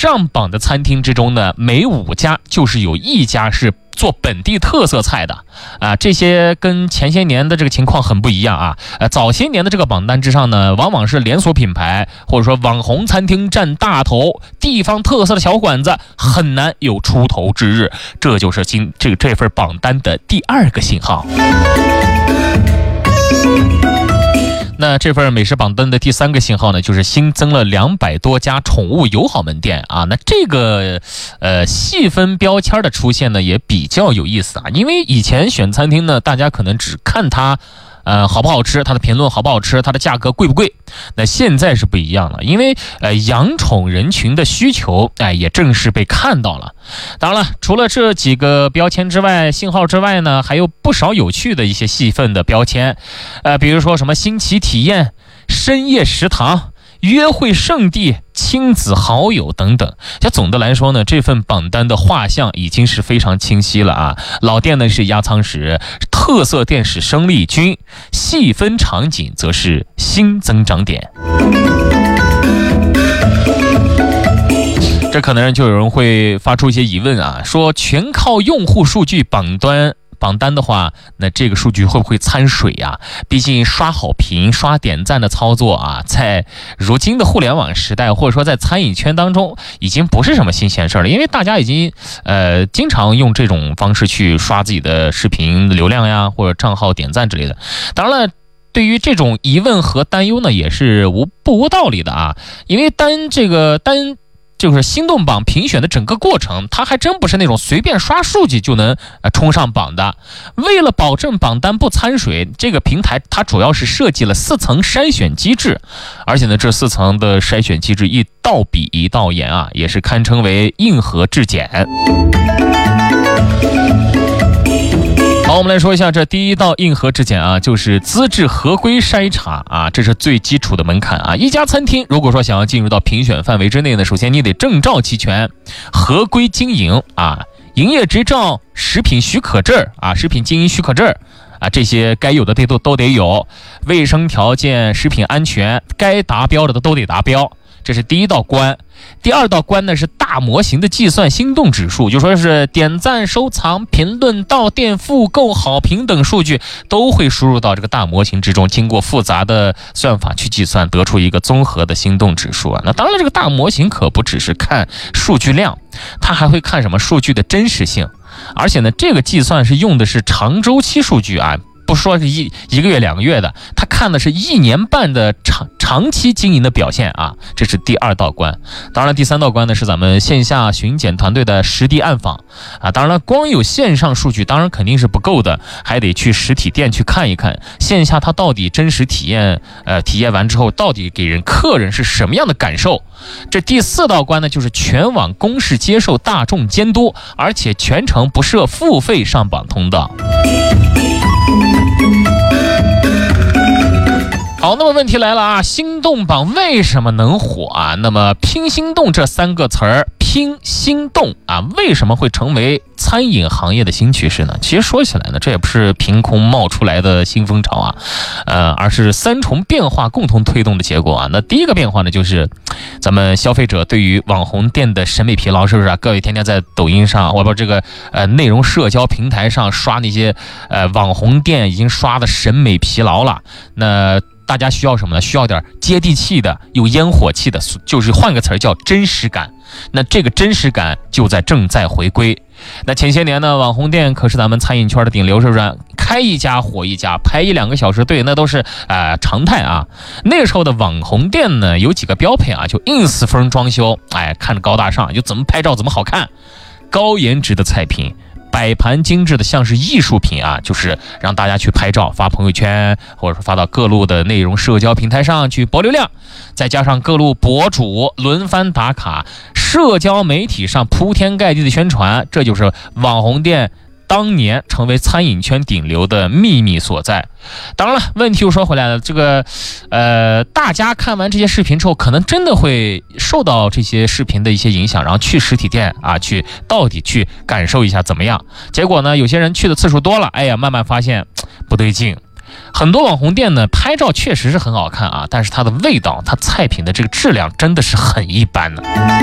上榜的餐厅之中呢，每5家就是有1家是做本地特色菜的啊，这些跟前些年的这个情况很不一样啊。早些年的这个榜单之上呢，往往是连锁品牌或者说网红餐厅占大头，地方特色的小馆子很难有出头之日。这就是这份榜单的第2个信号。那这份美食榜单的第3个信号呢，就是新增了200多家宠物友好门店啊。那这个细分标签的出现呢，也比较有意思啊。因为以前选餐厅呢，大家可能只看它好不好吃，它的评论好不好吃，它的价格贵不贵。那现在是不一样了，因为养宠人群的需求也正式被看到了。当然了，除了这几个标签之外，信号之外呢，还有不少有趣的一些细分的标签，比如说什么新奇体验、深夜食堂、约会圣地、亲子好友等等。总的来说呢，这份榜单的画像已经是非常清晰了啊。老店呢是压舱石，特色店是生力军，细分场景则是新增长点。这可能就有人会发出一些疑问啊，说全靠用户数据榜单的话，那这个数据会不会掺水啊？毕竟刷好评、刷点赞的操作啊，在如今的互联网时代，或者说在餐饮圈当中，已经不是什么新鲜事了。因为大家已经经常用这种方式去刷自己的视频流量呀，或者账号点赞之类的。当然了，对于这种疑问和担忧呢，也是不无道理的啊。因为就是心动榜评选的整个过程，它还真不是那种随便刷数据就能冲上榜的。为了保证榜单不掺水，这个平台它主要是设计了4层筛选机制，而且呢，这4层的筛选机制一道比一道严啊，也是堪称为硬核质检。好，我们来说一下这第1道硬核质检啊，就是资质合规筛查啊，这是最基础的门槛啊。一家餐厅如果说想要进入到评选范围之内呢，首先你得证照齐全，合规经营啊，营业执照、食品许可证啊，食品经营许可证啊，这些该有的都得有，卫生条件、食品安全该达标的都得达标。这是第1道关。第2道关呢是大模型的计算心动指数，就说是点赞、收藏、评论、到店、复购、好评等数据都会输入到这个大模型之中，经过复杂的算法去计算，得出一个综合的心动指数啊。那当然，这个大模型可不只是看数据量，它还会看什么数据的真实性，而且呢，这个计算是用的是长周期数据啊。不说是一个月2个月的，他看的是1年半的长期经营的表现啊，这是第2道关。当然第3道关呢是咱们线下巡检团队的实地暗访啊。当然了，光有线上数据当然肯定是不够的，还得去实体店去看一看线下它到底真实体验完之后到底给客人是什么样的感受。这第4道关呢就是全网公示接受大众监督，而且全程不设付费上榜通道。好，那么问题来了啊，心动榜为什么能火啊？那么拼心动这3个词儿，拼心动啊，为什么会成为餐饮行业的新趋势呢？其实说起来呢，这也不是凭空冒出来的新风潮啊，而是3重变化共同推动的结果啊。那第1个变化呢，就是咱们消费者对于网红店的审美疲劳，是不是啊？各位天天在抖音上，或者这个内容社交平台上刷那些网红店，已经刷的审美疲劳了。那大家需要什么呢？需要点接地气的、有烟火气的，就是换个词儿叫真实感。那这个真实感正在回归。那前些年呢，网红店可是咱们餐饮圈的顶流，是不是？开一家火一家，排1-2个小时队，那都是常态啊。那个时候的网红店呢，有几个标配啊，就 ins 风装修，看着高大上，就怎么拍照怎么好看，高颜值的菜品。摆盘精致的像是艺术品啊，就是让大家去拍照发朋友圈，或者说发到各路的内容社交平台上去博流量，再加上各路博主轮番打卡，社交媒体上铺天盖地的宣传，这就是网红店当年成为餐饮圈顶流的秘密所在。当然了，问题又说回来了，这个大家看完这些视频之后，可能真的会受到这些视频的一些影响，然后去实体店啊，到底去感受一下怎么样。结果呢，有些人去的次数多了，慢慢发现不对劲。很多网红店呢，拍照确实是很好看啊，但是它的味道、它菜品的这个质量真的是很一般的。